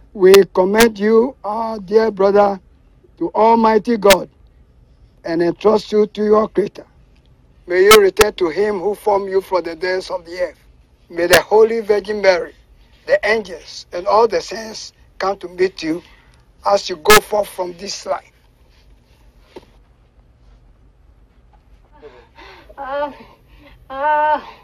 We commend you, our dear brother, to Almighty God and entrust you to your Creator. May you return to him who formed you from the depths of the earth. May the Holy Virgin Mary, the angels, and all the saints come to meet you as you go forth from this life. Ah,